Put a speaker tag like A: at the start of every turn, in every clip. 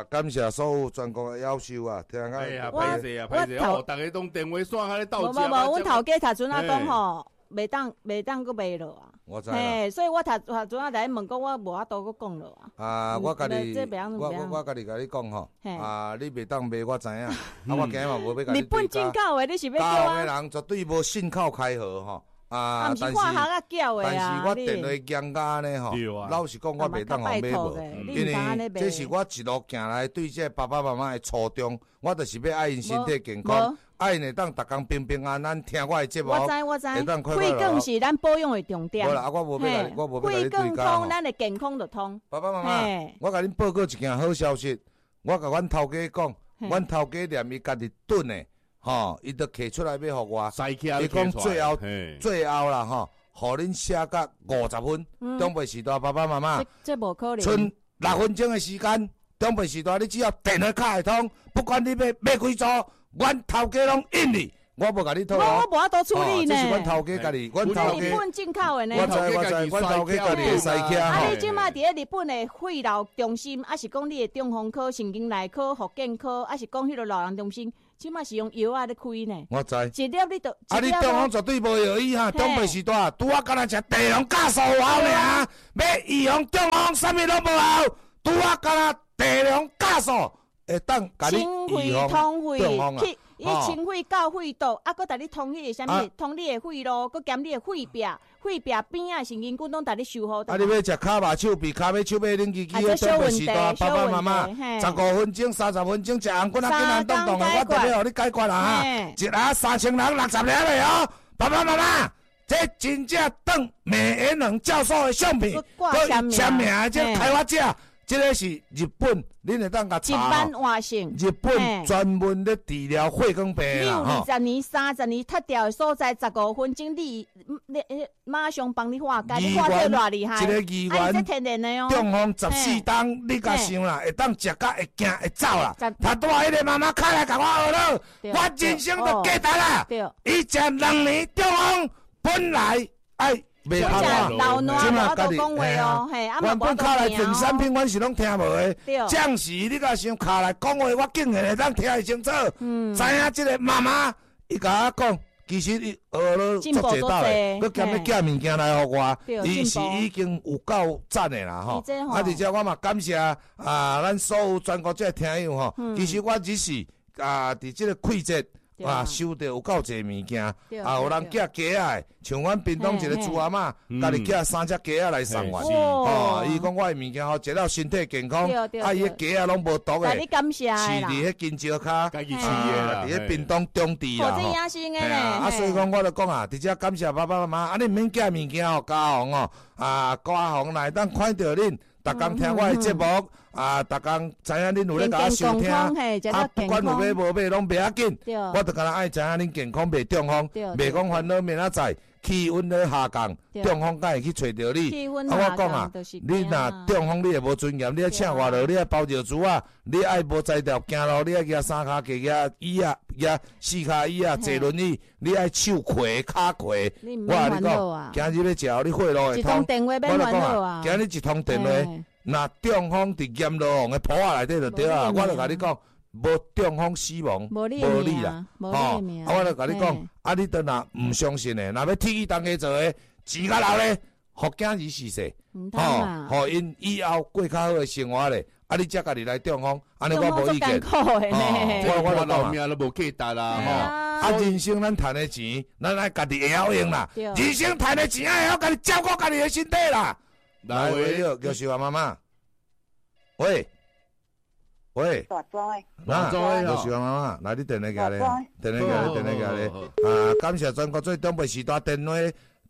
A: 感谢所有全国的夭寿啊，听讲。
B: 哎呀，歹势啊，歹势，哦，大家拢电话线喺咧斗架。
C: 无，阮头家头阵仔讲吼，袂当佫卖落啊。
A: 我知
C: 嘿，所以我头阵仔来问讲，我无法度佫讲落啊。
A: 啊，我家己，
C: 我
A: 家己甲你讲吼，啊，你袂当卖，我知影，啊，我今日嘛无要甲你。
C: 日本进口的，你是要叫
A: 我？的人绝对无信靠开河吼。啊，但是我电话讲甲呢吼，老实讲我袂当互买无，因为这是我一路行来对这爸爸妈妈的初衷，我就是要爱因身体健康，爱因会当逐工平平安安听我的节目，
C: 我知，会当快乐。肺更是咱保养的重点。
A: 无啦，我无要甲你对讲。
C: 通，咱的健康就通。
A: 爸爸妈妈，我甲恁报告一件好消息，我甲阮头家讲，阮头家连伊家己炖的。吼，伊都摕出来要互我，伊讲最后啦吼，互恁写到50分，中北时代爸爸妈妈，
C: 这无可能，
A: 剩6分钟的时间，中北时代你只要电话卡会通，不管你要几组，阮头家拢应你，我无甲你套
C: 我无法度处理呢。
A: 这是阮头家家己，阮头家
C: 日本进口的呢。
A: 我知，阮头家家己会使起
C: 啊，你即马伫咧日本的肺痨中心，还是讲你的中风科、神经内科、复健科，还是讲迄个老人中心？即马是用药啊咧开呢，
A: 我知。
C: 一粒你都
A: 啊，你中风绝对无药医哈，中北时代拄啊，敢若食地龙加素有效尔，要预防中风，啥物拢无效，拄啊，敢若地龙加素会当甲你预防中风啊。
C: 伊清肺到肺道，啊，佮带你通迄个啥物，通你的肺路，佮减你的肺壁，肺壁边啊神经管拢带你修好。
A: 啊，你要食骹肉手臂，骹尾手尾拎机器的中北时代爸爸妈妈，15分钟、30分钟食红棍啊，简单动动的，我特别互你解决啦哈。一盒3000人60粒的哦，爸爸妈妈，这真正当美颜能教授的相片，佮签名的这开发者。这个是日本，恁会当甲查。
C: 一般活性。
A: 日本专门咧治疗血管病
C: 啦，你有20年、30年脱掉的所在，15分钟你马上帮你化解，你化解偌厉害。
A: 一个议员，
C: 这天然的哦。
A: 中风14档，你甲想啦，会当食甲会行会走啦。他带迄个妈妈开来甲我学了，我人生都价值啦。伊食2年中风，本来爱。袂拍
C: 老暖无都讲话哦，嘿，啊
A: 阮本卡来订产品，阮是拢听无的。暂时你甲想卡来讲话，我竟然会当听会清楚。知影即个妈妈，伊甲我讲，其实伊学了足侪道的，佮兼咧寄物件来互我，伊是已经有够赞的啦吼。啊，而且我嘛感谢咱所有全国即个听友吼。其实我只是伫即个季节。收到有够侪物件，有人寄鸡仔，像阮屏东一个朱阿嬷，家己寄3只鸡仔来送我。伊讲我的物件食了身体健康，啊，伊个鸡仔拢无毒的，
C: 你感谢啦。
A: 饲伫迄金蕉卡，
B: 家己饲的啦，
A: 伫迄屏东中地啦。
C: 这野生的呢。
A: 所以讲我就讲啊，直接感谢爸爸妈妈，啊，你毋免寄物件哦，家红哦，家红来当看到恁。逐工听我的节目，逐工知影恁有咧甲我收听，不管有买无买拢袂要紧，我就敢若爱知影恁健康袂中风，袂讲烦恼明仔载气温咧下降，中风才会去找着你。我讲啊，你若中风你也无尊严，你爱请外劳，你爱包尿珠啊，你爱无才调行路，你爱举3骹架举椅啊，举4骹椅啊，坐轮椅，你爱手跪骹跪。我甲你讲，今日要食，你血路会通。我讲啊，今日一通电话，若中风伫炎热红的坡仔内底就对啊。我就甲你讲，无中风死亡，无你啦，我就甲你讲，你都若唔相信的，若要替伊当家做的，钱甲留咧，互囝儿逝世，互因以后过较好的生活咧。你才家己来中风，安尼我无意见。
B: 我老命都无价值啦，
A: 人生咱赚的钱，咱爱家己会晓用啦。人生赚的钱会晓家己照顾家己的身体啦。来，叫小妈妈，喂，
D: 大庄诶，
A: 叫小妈妈，来你电话过来，电话过来，感谢全国最东北时代电话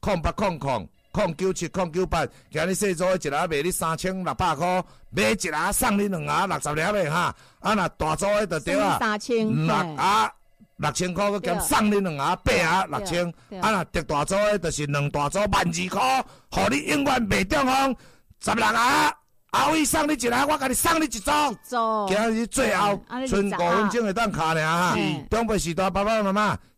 A: 0800097098，今日细组一盒卖你3600块，买一盒送你2盒60粒的哈。若大组的就对啊，6盒6000块，佮兼送你2盒8盒6000。若特大组的，就是2大组12000块，互你永远袂中风。16盒，后尾送你一盒，我甲你送你一组。今日最后剩5分钟会当卡尔哈。东北时代爸爸妈妈，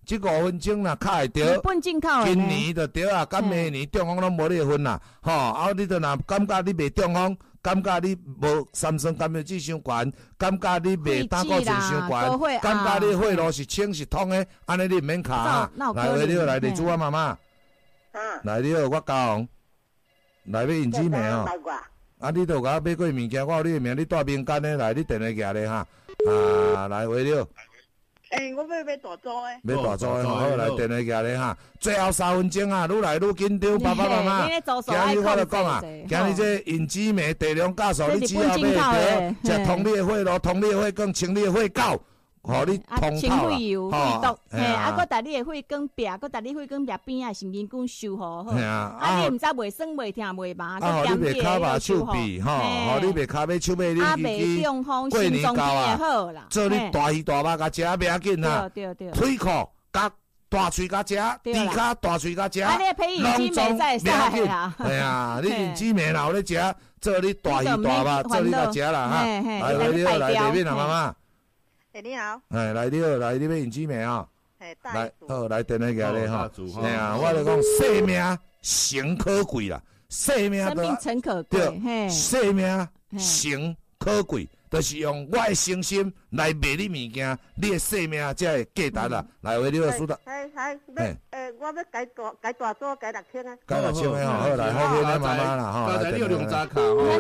A: 这5分钟若卡会着，
C: 日本进口的
A: 今年就对啊，敢明年中风拢无你分啦，吼，啊，你就若感觉你袂中风，感觉你无三酸甘油脂伤悬，感觉你袂胆固醇伤悬，感觉你血路是清是通的，安尼你毋免卡啊。来，话了，来，地主啊，妈妈，来了，我教红，来要引子名哦。啊，你都甲我买过物件，我有你的名，你带民间的来，你电话举咧哈。啊，来话了。
D: 我要大组诶。
A: 要大组的，好，来电话举咧哈。最后3分钟啊，愈来愈紧张，爸爸妈妈。今日我就讲啊，今日这引子名地量教授，你只要买着，食通你的血路，通你的血管，清你的血垢。互你通透啦，
C: 吼，啊，佮带你的血管壁，佮带你血管壁边啊神经管修好好。啊，你毋知袂酸袂痛袂麻，佮点滴的手臂，吼，
A: 你袂骹尾手尾恁
C: 袂中风，心脏病也好啦。
A: 做你大鱼大肉甲食袂要紧啦，腿裤甲大喙甲食，猪骹大喙甲食，
C: 拢总袂要紧。
A: 系啊，你引子面有咧食，做你大鱼大肉，做你甲食啦哈。来，来里面啊，妈妈。
D: 你好。
A: 来了，来你要引子名啊。来，好，来电话举咧吼。
B: 哎
A: 呀，我就讲性命诚可贵啦，性命
C: 诚可贵，
A: 性命诚可贵，就是用我的诚心来卖你物件，你的性命才会价值啦。来，为了输的。
D: 我要改大组，改6千啊。
A: 改6千的吼，好来，好，妈妈啦吼。
B: 刚才你有2张卡吼。